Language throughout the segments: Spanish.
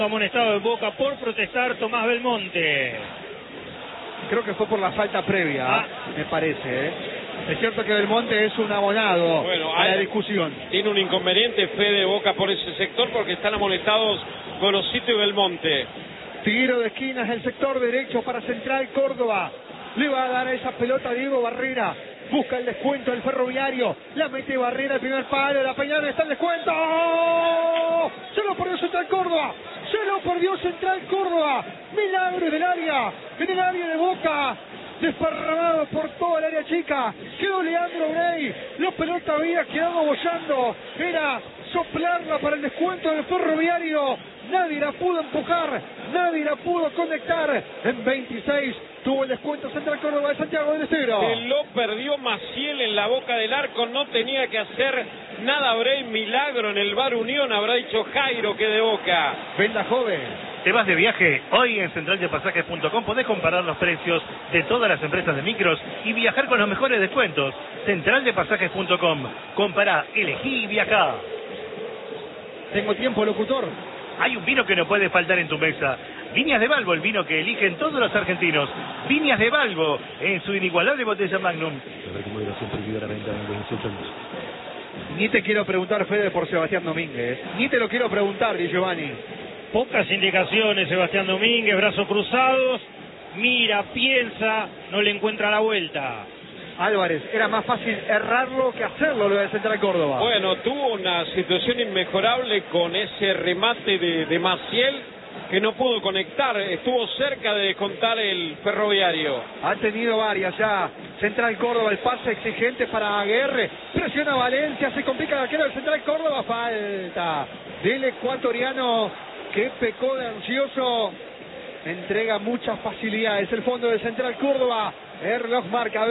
Amonestado de Boca por protestar Tomás Belmonte. Creo que fue por la falta previa, me parece. Es cierto que Belmonte es un abonado a la discusión. Tiene un inconveniente Fede Boca por ese sector porque están amonestados Gorosito y Belmonte. Tiro de esquinas del sector derecho para Central Córdoba. Le va a dar a esa pelota a Diego Barrera. Busca el descuento del Ferroviario. La mete Barrera, el primer palo. La Peñarol está el descuento. ¡Oh! Se lo perdió Central Córdoba. Se lo perdió Central Córdoba. Milagro del área. En el área de Boca. Desparramado por toda el área chica. Quedó Leandro Brey. La pelota había quedado bollando. Era soplarla para el descuento del Ferroviario. Nadie la pudo empujar. Nadie la pudo conectar. En 26 tuvo el descuento Central Córdoba de Santiago del Estero. Se lo perdió Maciel en la boca del arco. No tenía que hacer nada Brey. Milagro en el Bar Unión. Habrá dicho Jairo que de Boca. Venda joven. ¿Te vas de viaje? Hoy en centraldepasajes.com podés comparar los precios de todas las empresas de micros y viajar con los mejores descuentos. Centraldepasajes.com. Compará, elegí y viajá. Tengo tiempo, locutor. Hay un vino que no puede faltar en tu mesa. Viñas de Balbo, el vino que eligen todos los argentinos. Viñas de Balbo, en su inigualable botella Magnum. Ni te quiero preguntar, Fede, por Sebastián Domínguez. Ni te lo quiero preguntar, Di Giovanni. Pocas indicaciones, Sebastián Domínguez, brazos cruzados, mira, piensa, no le encuentra la vuelta. Álvarez, era más fácil errarlo que hacerlo lo de Central Córdoba. Bueno, tuvo una situación inmejorable con ese remate de Maciel que no pudo conectar, estuvo cerca de descontar el Ferroviario. Ha tenido varias ya. Central Córdoba, el pase exigente para Aguerre. Presiona Valencia, se complica el arquero del Central Córdoba. Falta del ecuatoriano que pecó de ansioso. Entrega muchas facilidades el fondo de Central Córdoba. El reloj marca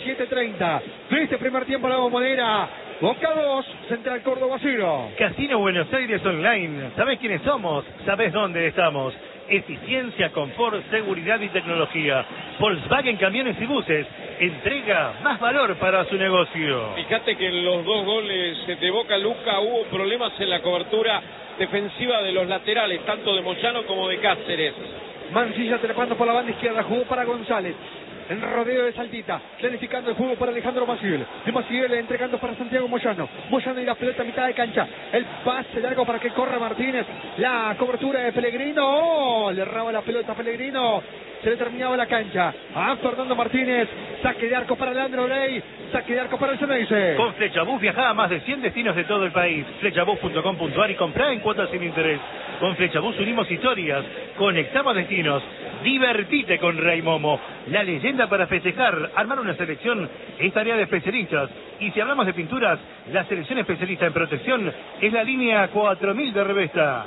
27:30 de este primer tiempo la Bombonera. Boca 2, Central Córdoba 0. Casino Buenos Aires Online. ¿Sabés quiénes somos? ¿Sabés dónde estamos? Eficiencia, confort, seguridad y tecnología. Volkswagen Camiones y Buses. Entrega más valor para su negocio. Fíjate que en los dos goles de Boca Luca hubo problemas en la cobertura defensiva de los laterales, tanto de Moyano como de Cáceres. Mancilla trepando por la banda izquierda, jugó para González. En rodeo de Saltita, planificando el juego para Alejandro Maciel. De Maciel entregando para Santiago Moyano. Moyano y la pelota a mitad de cancha. El pase largo para que corra Martínez. La cobertura de Pellegrino. ¡Oh! Le erraba la pelota a Pellegrino. Se le terminaba la cancha. A Fernando Martínez. Saque de arco para Leandro Brey. Saque de arco para el Ceneice. Con Flechabús viajá a más de 100 destinos de todo el país. Flechabús.com.ar y comprá en cuotas sin interés. Con Flechabús unimos historias. Conectamos destinos. Divertite con Rey Momo. La leyenda para festejar. Armar una selección es tarea de especialistas. Y si hablamos de pinturas, la selección especialista en protección es la línea 4000 de Revesta.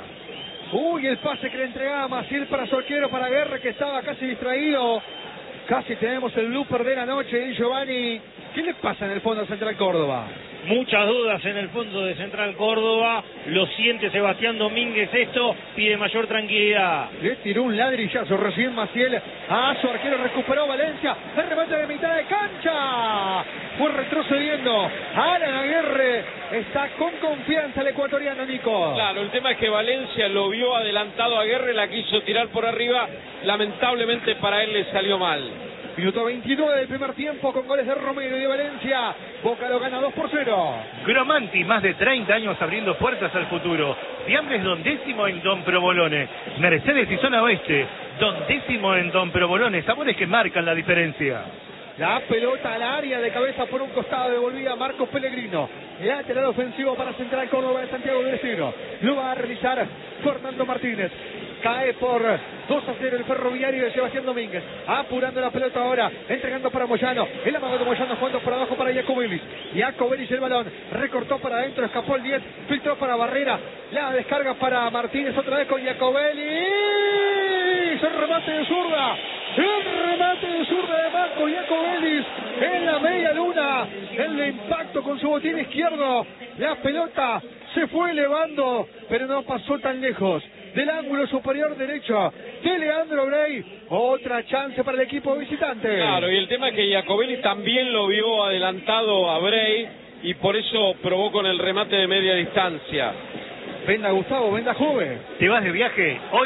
Uy, el pase que le entregaba Maciel para su arquero, para Guerra, que estaba casi distraído. Casi tenemos el blooper de la noche, Giovanni. ¿Qué le pasa en el fondo a Central Córdoba? Muchas dudas en el fondo de Central Córdoba. Lo siente Sebastián Domínguez. Esto pide mayor tranquilidad. Le tiró un ladrillazo recién Maciel a su arquero. Recuperó Valencia. El remate de mitad de cancha. Fue retrocediendo. Alan Aguerre está con confianza el ecuatoriano, Nico. Claro, el tema es que Valencia lo vio adelantado a Aguerre, la quiso tirar por arriba. Lamentablemente para él le salió mal. Minuto 29 del primer tiempo con goles de Romero y de Valencia. Boca lo gana 2-0. Gromanti, más de 30 años abriendo puertas al futuro. Fiambres Don Décimo en Don Provolone. Mercedes y Zona Oeste. Don Décimo en Don Provolone. Sabores que marcan la diferencia. La pelota al área de cabeza por un costado, devolvida Marcos Pellegrino. Lateral ofensivo para Central Córdoba de Santiago del Estero. Lo va a realizar Fernando Martínez. Cae por 2-0 el Ferroviario de Sebastián Domínguez. Apurando la pelota ahora. Entregando para Moyano. El amago de Moyano jugando por abajo para Jacobelis. Jacobelis el balón. Recortó para adentro. Escapó el 10. Filtró para Barrera. La descarga para Martínez otra vez con Jacobelis. El remate de zurda. El remate de zurda de Marco Jacobelis en la media luna. El impacto con su botín izquierdo. La pelota se fue elevando, pero no pasó tan lejos del ángulo superior derecho de Leandro Brey. Otra chance para el equipo visitante. Claro, y el tema es que Jacobelis también lo vio adelantado a Brey y por eso probó con el remate de media distancia. Venda Gustavo, venda joven. ¿Te vas de viaje? Hoy